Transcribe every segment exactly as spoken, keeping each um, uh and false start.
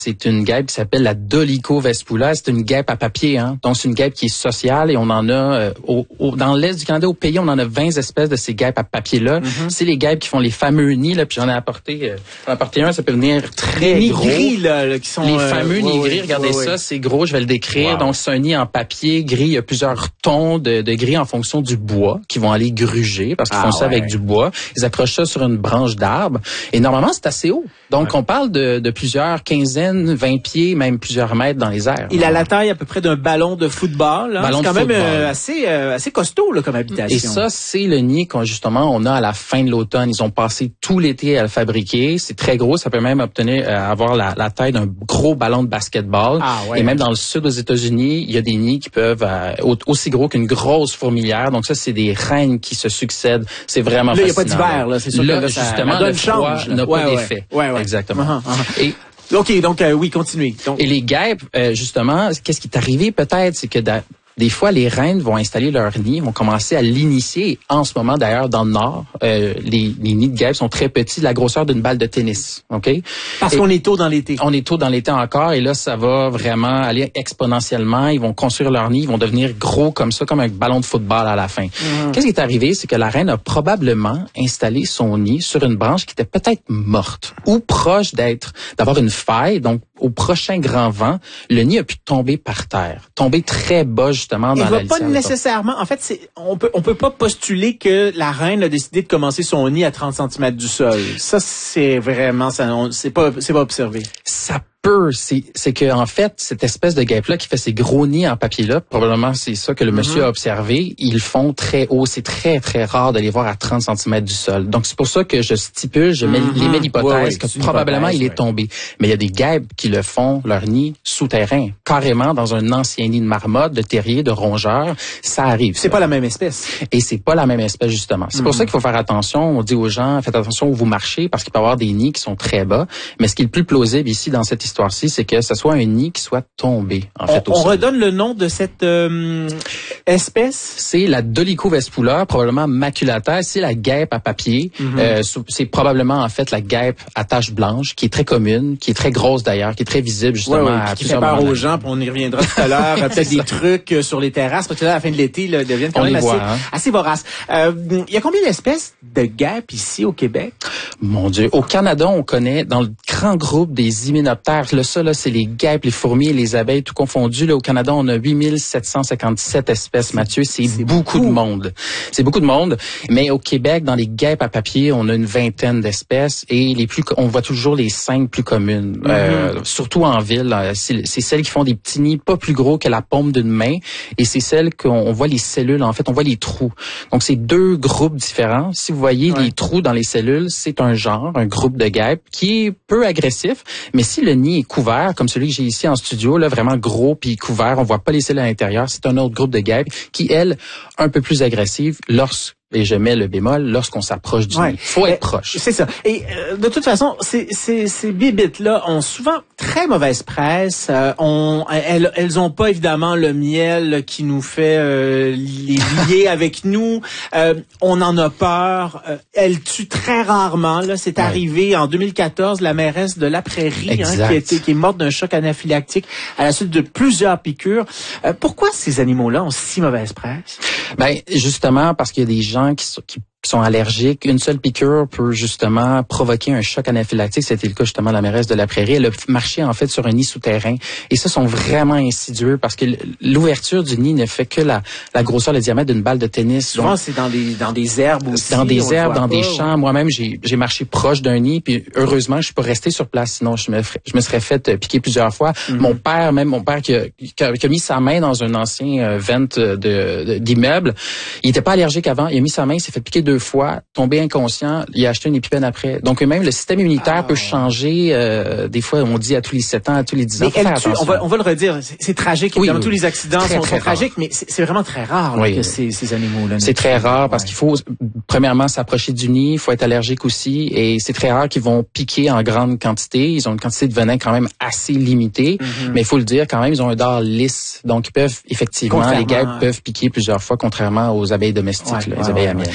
C'est une guêpe qui s'appelle la Dolicho-Vespula. C'est une guêpe à papier, hein. Donc, c'est une guêpe qui est sociale et on en a, euh, au, au, dans l'Est du Canada, au pays, on en a vingt espèces de ces guêpes à papier-là. Mm-hmm. C'est les guêpes qui font les fameux nids, là. Puis j'en ai apporté, euh, j'en ai apporté un, ça peut venir très les gros. Les nids gris, là, là, qui sont... Les euh, fameux ouais, nids ouais, gris, regardez ouais, ça, ouais. c'est gros, je vais le décrire. Wow. Donc, c'est un nid en papier gris. Il y a plusieurs tons de, de gris en fonction du bois qui vont aller gruger parce qu'ils ah, font ça ouais. avec du bois. Ils accrochent ça sur une branche d'arbre. Et normalement, c'est assez haut. Donc, ouais. on parle de, de plusieurs quinzaines, vingt pieds, même plusieurs mètres dans les airs. Il a la taille à peu près d'un ballon de football. Là. Ballon c'est quand de même football. Euh, assez, euh, assez costaud là, comme habitation. Et ça, c'est le nid qu'on justement on a à la fin de l'automne. Ils ont passé tout l'été à le fabriquer. C'est très gros. Ça peut même obtenir euh, avoir la, la taille d'un gros ballon de basketball. Ah, ouais. Et même dans le sud aux États-Unis, il y a des nids qui peuvent euh, aussi gros qu'une grosse fourmilière. Donc ça, c'est des reines qui se succèdent. C'est vraiment là, fascinant. Il n'y a pas d'hiver, là. C'est sûr là, que là, justement, ça, le froid change, n'a ouais, pas ouais. d'effet. Ouais, ouais. Exactement. Uh-huh, uh-huh. Et OK, donc euh, oui, continuez. Donc... Et les guêpes, euh, justement, qu'est-ce qui est arrivé peut-être, c'est que da- des fois, les reines vont installer leur nid, vont commencer à l'initier. En ce moment, d'ailleurs, dans le Nord, euh, les, les nids de guêpes sont très petits, de la grosseur d'une balle de tennis. Ok Parce et qu'on est tôt dans l'été. On est tôt dans l'été encore, et là, ça va vraiment aller exponentiellement. Ils vont construire leur nid, ils vont devenir gros comme ça, comme un ballon de football à la fin. Mmh. Qu'est-ce qui est arrivé? C'est que la reine a probablement installé son nid sur une branche qui était peut-être morte ou proche d'être, d'avoir une faille. Donc, au prochain grand vent, le nid a pu tomber par terre, tomber très bas justement dans Il la va pas nécessairement. En fait, c'est, on peut on peut pas postuler que la reine a décidé de commencer son nid à trente centimètres du sol. Ça, c'est vraiment ça. On, c'est pas c'est pas observé. Ça peu, c'est, c'est que en fait, cette espèce de guêpe-là qui fait ces gros nids en papier-là, probablement c'est ça que le mm-hmm. monsieur a observé, ils font très haut. C'est très, très rare de les voir à trente centimètres du sol. Donc, c'est pour ça que je stipule, je mets, mm-hmm. les mets l'hypothèse ouais, ouais, que probablement il est ouais. tombé. Mais il y a des guêpes qui le font, leur nid souterrain, carrément dans un ancien nid de marmotte, de terrier, de rongeur. Ça arrive. C'est ça. pas la même espèce. Et c'est pas la même espèce, justement. C'est mm-hmm. pour ça qu'il faut faire attention. On dit aux gens, faites attention où vous marchez, parce qu'il peut y avoir des nids qui sont très bas. Mais ce qui est le plus plausible ici, dans cette histoire-ci, c'est que ce soit un nid qui soit tombé, en fait, on, au on sol. redonne le nom de cette euh, espèce? C'est la Dolicho-Vespula, probablement maculata. C'est la guêpe à papier. Mm-hmm. Euh, c'est probablement, en fait, la guêpe à taches blanches, qui est très commune, qui est très grosse d'ailleurs, qui est très visible, justement. Ouais, ouais, à qui fait peur aux gens, puis on y reviendra tout à l'heure. Peut-être des trucs sur les terrasses, parce que là, à la fin de l'été, là, deviennent quand on même assez, voit, hein? assez voraces. Euh, il y a combien d'espèces de guêpes ici au Québec? Mon Dieu. Au Canada, on connaît, dans le grand groupe des hyménoptères, là, ça, là, c'est les guêpes, les fourmis et les abeilles, tout confondu. Là, au Canada, on a huit mille sept cent cinquante-sept espèces, Mathieu. C'est, c'est beaucoup, beaucoup de monde. C'est beaucoup de monde. Mais au Québec, dans les guêpes à papier, on a une vingtaine d'espèces et les plus, on voit toujours les cinq plus communes. Mm-hmm. Euh, surtout en ville, c'est, c'est celles qui font des petits nids pas plus gros que la paume d'une main et c'est celles qu'on on voit les cellules, en fait, on voit les trous. Donc, c'est deux groupes différents. Si vous voyez ouais. les trous dans les cellules, c'est un genre, un groupe de guêpes qui est peu agressif. Mais si le nid est couvert, comme celui que j'ai ici en studio, là, vraiment gros puis couvert, on voit pas les cellules à l'intérieur, c'est un autre groupe de guêpes qui, elles, un peu plus agressives lorsque et je mets le bémol lorsqu'on s'approche du ouais. nid. Faut être euh, proche. C'est ça. Et euh, de toute façon, ces, ces, ces bibites-là ont souvent très mauvaise presse. Euh, on, elles, elles ont pas évidemment le miel qui nous fait euh, les lier avec nous. Euh, on en a peur. Euh, elles tuent très rarement. Là, c'est ouais. arrivé en deux mille quatorze, la mairesse de La Prairie, hein, qui, a été, qui est morte d'un choc anaphylactique à la suite de plusieurs piqûres. Euh, pourquoi ces animaux-là ont si mauvaise presse? Ben justement parce qu'il y a des gens qui sont, qui qui sont allergiques. Une seule piqûre peut justement provoquer un choc anaphylactique. C'était le cas justement de la mairesse de La Prairie. Elle a marché en fait sur un nid souterrain. Et ça, sont vraiment insidieux parce que l'ouverture du nid ne fait que la, la grosseur, le diamètre d'une balle de tennis. Souvent, donc, c'est dans des, dans des herbes aussi. Dans des herbes, dans pas, des champs. Ou... Moi-même, j'ai, j'ai marché proche d'un nid. Puis heureusement, je suis pas resté sur place. Sinon, je me, je me serais fait piquer plusieurs fois. Mm-hmm. Mon père, même mon père qui a, qui a, qui a mis sa main dans un ancien euh, vente de, de, d'immeuble, il était pas allergique avant. Il a mis sa main, il s'est fait piquer deux fois, tombé inconscient, il a acheté une épipène après. Donc même le système immunitaire ah, peut changer. Euh, des fois, on dit à tous les sept ans, à tous les dix ans. Mais elle tue, on va, on va le redire. C'est, c'est tragique. Oui, évidemment, oui. tous les accidents très, sont, très sont tragiques, mais c'est, c'est vraiment très rare là, oui. que ces, ces animaux-là. C'est très rare parce ouais. qu'il faut premièrement s'approcher du nid. Il faut être allergique aussi, et c'est très rare qu'ils vont piquer en grande quantité. Ils ont une quantité de venin quand même assez limitée, mm-hmm. mais il faut le dire quand même, ils ont un dard lisse, donc ils peuvent effectivement, les guêpes peuvent piquer plusieurs fois, contrairement aux abeilles domestiques, ouais, là, les ouais, abeilles ouais, à miel. Euh,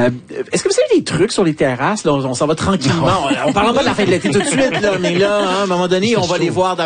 Euh, est-ce que vous avez des trucs sur les terrasses? Là, on, on s'en va tranquillement. Non. On, on parle pas de la fin de l'été tout de suite, là, mais là, hein, à un moment donné, on va les voir